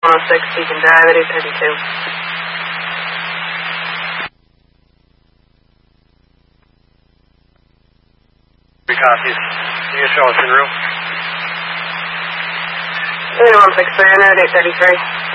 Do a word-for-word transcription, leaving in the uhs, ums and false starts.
one oh six, you can drive at eight thirty-two. Three copies. Can you show us in room? Unit one six three, I'm at eight thirty-three.